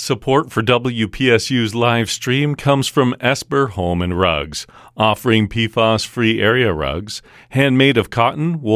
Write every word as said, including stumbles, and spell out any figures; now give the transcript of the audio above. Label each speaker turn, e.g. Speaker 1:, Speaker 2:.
Speaker 1: Support for W P S U's live stream comes from Esper Home and Rugs, offering P F A S-free area rugs, handmade of cotton, wool,